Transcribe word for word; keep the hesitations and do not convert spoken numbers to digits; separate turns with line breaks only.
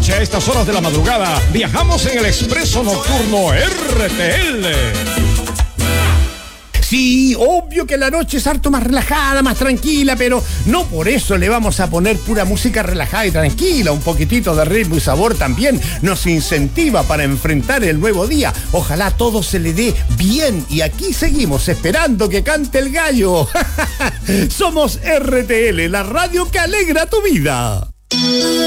noche, a estas horas de la madrugada, viajamos en el expreso nocturno R T L.
Sí, obvio que la noche es harto más relajada, más tranquila, pero no por eso le vamos a poner pura música relajada y tranquila. Un poquitito de ritmo y sabor también nos incentiva para enfrentar el nuevo día. Ojalá todo se le dé bien y aquí seguimos esperando que cante el gallo. Somos R T L, la radio que alegra tu vida.